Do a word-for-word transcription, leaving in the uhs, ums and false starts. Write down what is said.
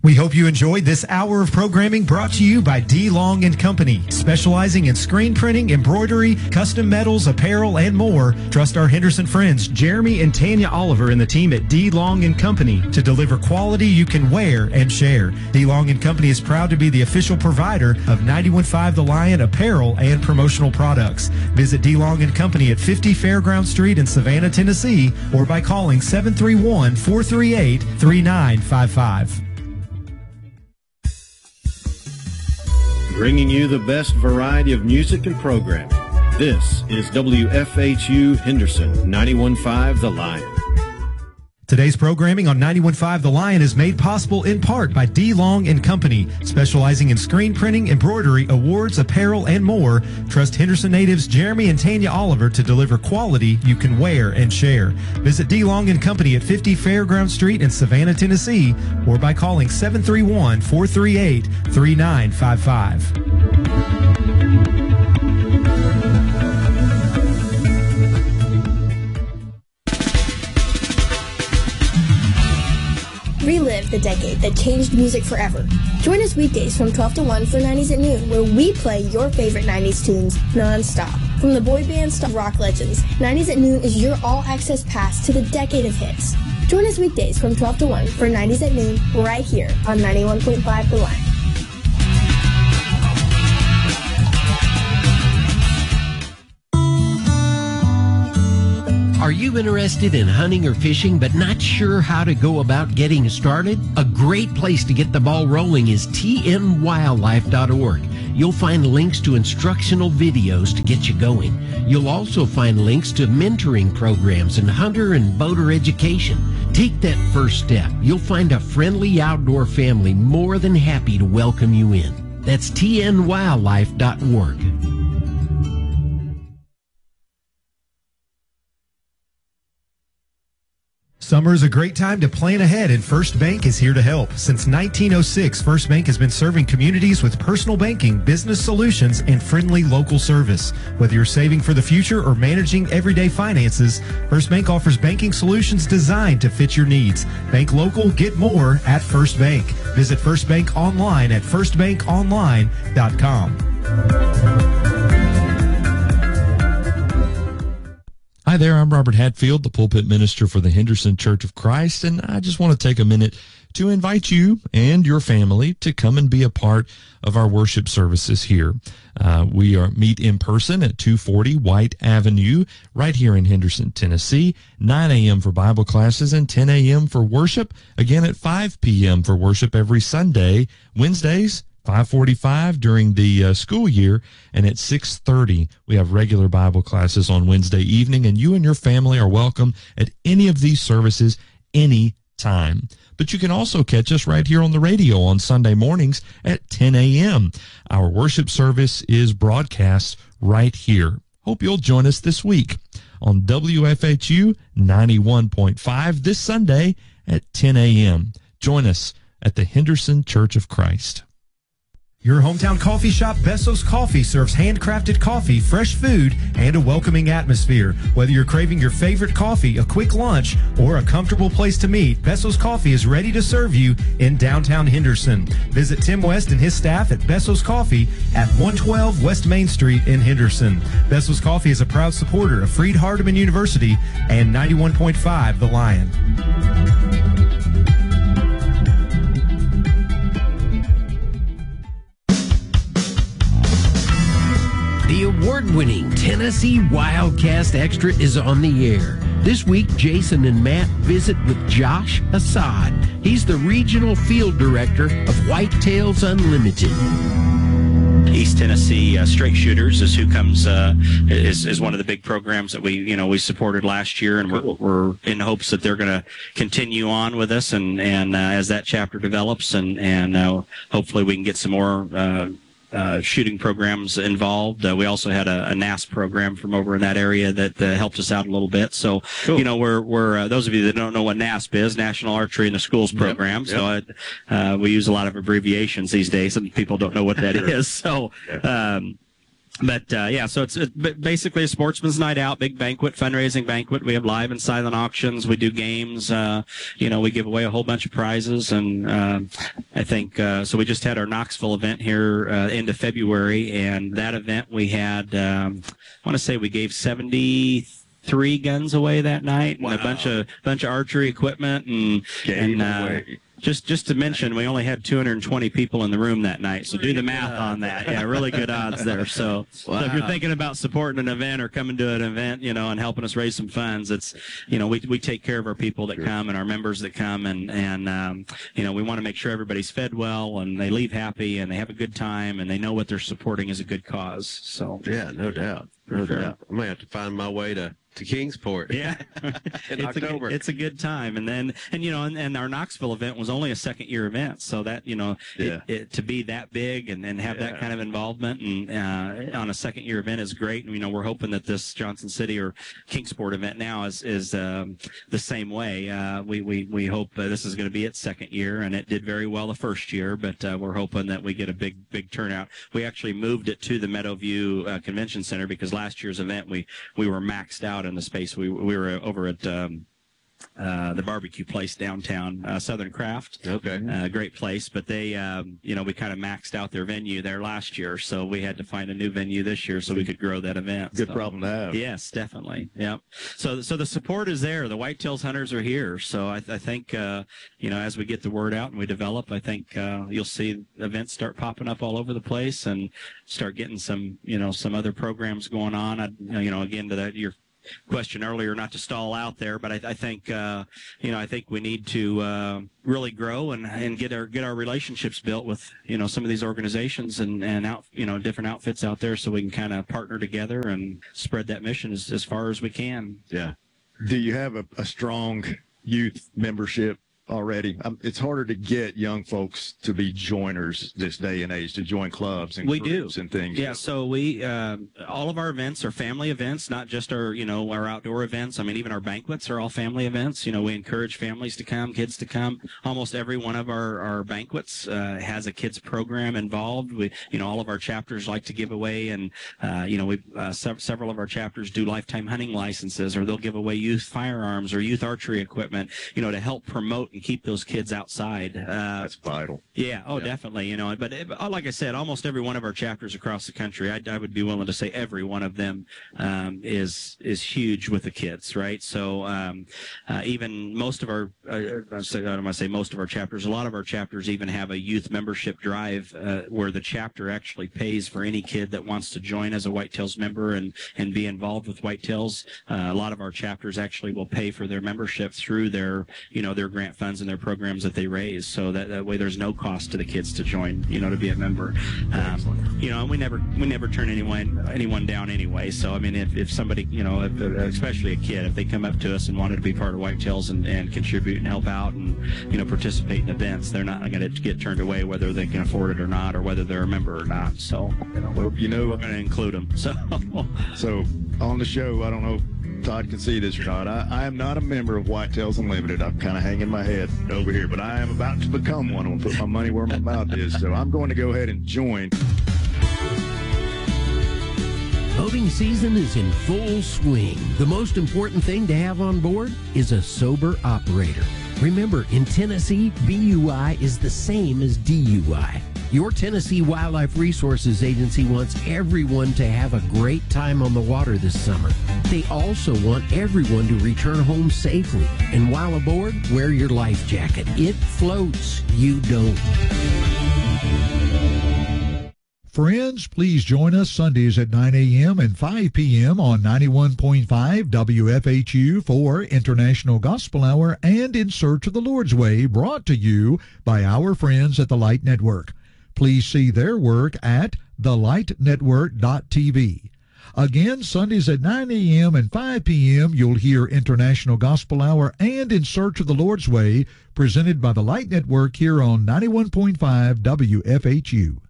We hope you enjoyed this hour of programming brought to you by D. Long and Company, specializing in screen printing, embroidery, custom metals, apparel, and more. Trust our Henderson friends, Jeremy and Tanya Oliver and the team at D. Long and Company to deliver quality you can wear and share. D. Long and Company is proud to be the official provider of ninety-one point five The Lion apparel and promotional products. Visit D. Long and Company at fifty Fairground Street in Savannah, Tennessee, or by calling seven three one, four three eight, three nine five five. Bringing you the best variety of music and programming. This is W F H U Henderson, ninety-one point five The Lion. Today's programming on ninety-one point five The Lion is made possible in part by D. Long and Company, specializing in screen printing, embroidery, awards, apparel, and more. Trust Henderson natives Jeremy and Tanya Oliver to deliver quality you can wear and share. Visit D. Long and Company at fifty Fairground Street in Savannah, Tennessee, or by calling seven three one, four three eight, three nine five five. Relive the decade that changed music forever. Join us weekdays from twelve to one for nineties at noon, where we play your favorite nineties tunes non-stop. From the boy bands to rock legends, nineties at noon is your all-access pass to the decade of hits. Join us weekdays from twelve to one for nineties at noon, right here on ninety-one point five The Lion. Are you interested in hunting or fishing but not sure how to go about getting started? A great place to get the ball rolling is T N wildlife dot org. You'll find links to instructional videos to get you going. You'll also find links to mentoring programs and hunter and boater education. Take that first step. You'll find a friendly outdoor family more than happy to welcome you in. That's T N wildlife dot org. Summer is a great time to plan ahead, and First Bank is here to help. Since nineteen oh six, First Bank has been serving communities with personal banking, business solutions, and friendly local service. Whether you're saving for the future or managing everyday finances, First Bank offers banking solutions designed to fit your needs. Bank local, get more at First Bank. Visit First Bank online at first bank online dot com. Hi there, I'm Robert Hatfield, the pulpit minister for the Henderson Church of Christ, and I just want to take a minute to invite you and your family to come and be a part of our worship services here. Uh, we are meet in person at two forty White Avenue, right here in Henderson, Tennessee, nine a.m. for Bible classes and ten a.m. for worship, again at five p.m. for worship every Sunday, Wednesdays, five forty-five during the uh, school year, and at six thirty we have regular Bible classes on Wednesday evening, and you and your family are welcome at any of these services any time. But you can also catch us right here on the radio on Sunday mornings at ten a.m. Our worship service is broadcast right here. Hope you'll join us this week on W F H U ninety-one point five this Sunday at ten a.m. Join us at the Henderson Church of Christ. Your hometown coffee shop, Besso's Coffee, serves handcrafted coffee, fresh food, and a welcoming atmosphere. Whether you're craving your favorite coffee, a quick lunch, or a comfortable place to meet, Besso's Coffee is ready to serve you in downtown Henderson. Visit Tim West and his staff at Besso's Coffee at one twelve West Main Street in Henderson. Besso's Coffee is a proud supporter of Freed-Hardeman University and ninety-one point five The Lion. The award-winning Tennessee Wildcast Extra is on the air. This week, Jason and Matt visit with Josh Assad. He's the regional field director of Whitetails Unlimited. East Tennessee uh, Straight Shooters is who comes uh, is is one of the big programs that we you know we supported last year, and we're, we're in hopes that they're going to continue on with us, and and uh, as that chapter develops, and and uh, hopefully we can get some more. Uh, Uh, shooting programs involved. Uh, we also had a, a N A S program from over in that area that uh, helped us out a little bit. So, cool. you know, we're, we're uh, those of you that don't know what N A S P is, National Archery in the Schools program. Yep. Yep. So uh, we use a lot of abbreviations these days, and people don't know what that is. So, um, But, uh, yeah, so it's it, basically a sportsman's night out, big banquet, fundraising banquet. We have live and silent auctions. We do games. Uh, you know, we give away a whole bunch of prizes. And uh, I think, uh, so we just had our Knoxville event here uh, end of February. And that event we had, um, I want to say we gave seventy-three guns away that night. Wow. And a bunch of bunch of archery equipment. And, and uh, Just just to mention, we only had two hundred twenty people in the room that night, so do the math on that. Yeah, really good odds there. So, wow. So if you're thinking about supporting an event or coming to an event, you know, and helping us raise some funds, it's, you know, we we take care of our people that sure. come and our members that come, and and um, you know, we want to make sure everybody's fed well and they leave happy and they have a good time and they know what they're supporting is a good cause. So yeah, no doubt, no sure. doubt. I may have to find my way to. to Kingsport. Yeah. in it's October. A good, it's a good time. And then, and you know, and, and our Knoxville event was only a second year event. So that, you know, yeah. it, it, to be that big and, and have yeah. that kind of involvement and uh, on a second year event is great. And, you know, we're hoping that this Johnson City or Kingsport event now is, is um, the same way. Uh, we, we, we hope uh, this is going to be its second year, and it did very well the first year, but uh, we're hoping that we get a big, big turnout. We actually moved it to the Meadowview uh, Convention Center because last year's event, we, we were maxed out in the space. We we were over at um, uh, the barbecue place downtown, uh, Southern Craft. Okay. Uh, great place, but they, um, you know, we kind of maxed out their venue there last year, so we had to find a new venue this year so we could grow that event. Good so, problem to have. Yes, definitely. Yep. So, so the support is there. The Whitetails hunters are here. So I, I think, uh, you know, as we get the word out and we develop, I think uh, you'll see events start popping up all over the place and start getting some, you know, some other programs going on. I, you know, again to that your question earlier, not to stall out there, but I, I think uh, you know I think we need to uh, really grow and, and get our get our relationships built with you know some of these organizations and and out you know different outfits out there, so we can kind of partner together and spread that mission as, as far as we can. Yeah. Do you have a, a strong youth membership already? Um, it's harder to get young folks to be joiners this day and age, to join clubs and we groups do. and things. Yeah, so we uh, all of our events are family events, not just our you know our outdoor events. I mean, even our banquets are all family events. You know, we encourage families to come, kids to come. Almost every one of our our banquets uh, has a kids program involved. We you know all of our chapters like to give away, and uh, you know we uh, sev- several of our chapters do lifetime hunting licenses, or they'll give away youth firearms or youth archery equipment. You know, to help promote keep those kids outside. Uh, That's vital. Yeah. Oh, yeah. definitely. You know, but it, like I said, almost every one of our chapters across the country, I, I would be willing to say every one of them um, is is huge with the kids, right? So um, uh, even most of our, uh, I don't want to say most of our chapters, a lot of our chapters even have a youth membership drive uh, where the chapter actually pays for any kid that wants to join as a Whitetails member and and be involved with Whitetails. Uh, a lot of our chapters actually will pay for their membership through their you know their grant funds and their programs that they raise, so that, that way there's no cost to the kids to join, you know, to be a member. Um, you know, and we never we never turn anyone anyone down anyway. So I mean, if, if somebody, you know, if, especially a kid, if they come up to us and wanted to be part of Whitetails and, and contribute and help out and you know participate in events, they're not going to get turned away whether they can afford it or not, or whether they're a member or not. So you know, well, you know, we're going to include them. So so on the show, I don't know. Todd can see this or not. I, I am not a member of Whitetails Unlimited. I'm kind of hanging my head over here, but I am about to become one. I'm going to put my money where my mouth is. So I'm going to go ahead and join. Boating season is in full swing. The most important thing to have on board is a sober operator. Remember, in Tennessee, B U I is the same as D U I. Your Tennessee Wildlife Resources Agency wants everyone to have a great time on the water this summer. They also want everyone to return home safely. And while aboard, wear your life jacket. It floats. You don't. Friends, please join us Sundays at nine a.m. and five p.m. on ninety-one point five W F H U for International Gospel Hour and In Search of the Lord's Way, brought to you by our friends at the Light Network. Please see their work at the light network dot t v. Again, Sundays at nine a.m. and five p.m., you'll hear International Gospel Hour and In Search of the Lord's Way, presented by the Light Network here on ninety-one point five W F H U.